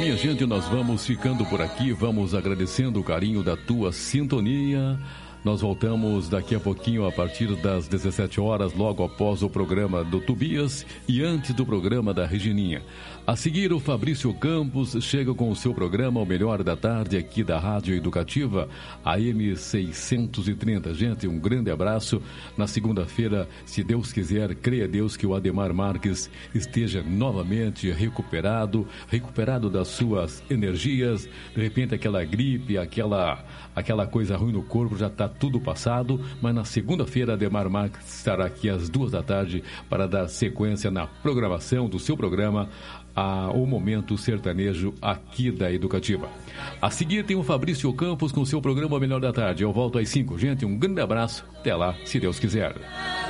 minha gente, nós vamos ficando por aqui, vamos agradecendo o carinho da tua sintonia. Nós voltamos daqui a pouquinho, a partir das 17 horas, logo após o programa do Tobias e antes do programa da Regininha. A seguir, o Fabrício Campos chega com o seu programa O Melhor da Tarde, aqui da Rádio Educativa, AM 630. Gente, um grande abraço. Na segunda-feira, se Deus quiser, creia Deus que o Ademar Marques esteja novamente recuperado das suas energias. De repente, aquela gripe, aquela coisa ruim no corpo já está tudo passado, mas na segunda-feira Ademar Marques estará aqui às 14h para dar sequência na programação do seu programa, o Momento Sertanejo aqui da Educativa. A seguir tem o Fabrício Campos com o seu programa O Melhor da Tarde. Eu volto às 5. Gente, um grande abraço. Até lá, se Deus quiser.